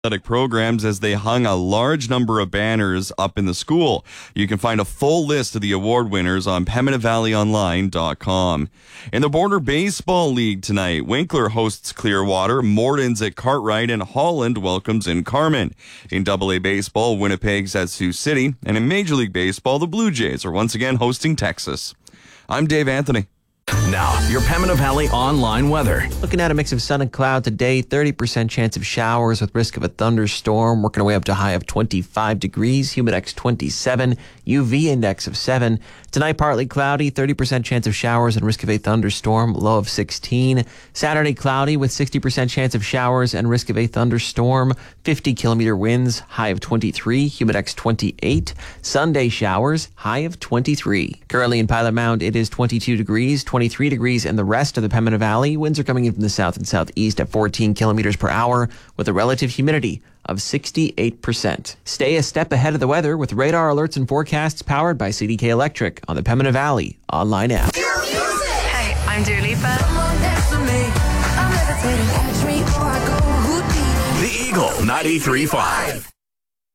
athletic programs as they hung a large number of banners up in the school. You can find a full list of the award winners on PembinaValleyOnline.com. In the Border Baseball League tonight, Winkler hosts Clearwater, Morton's at Cartwright, and Holland welcomes in Carman. In AA Baseball, Winnipeg's at Sioux City, and in Major League Baseball, the Blue Jays are once again hosting Texas. I'm Dave Anthony. Now, your Pembina Valley online weather. Looking at a mix of sun and cloud today, 30% chance of showers with risk of a thunderstorm, working our way up to a high of 25 degrees, humidex 27, UV index of 7. Tonight, partly cloudy, 30% chance of showers and risk of a thunderstorm, low of 16. Saturday, cloudy with 60% chance of showers and risk of a thunderstorm, 50-kilometer winds, high of 23, humidex 28. Sunday, showers, high of 23. Currently in Pilot Mound, it is 22 degrees, 23 degrees in the rest of the Pembina Valley. Winds are coming in from the south and southeast at 14 kilometers per hour with a relative humidity of 68%. Stay a step ahead of the weather with radar alerts and forecasts powered by CDK Electric on the Pembina Valley online app. Hey, I'm Dua Lipa. The Eagle 93.5.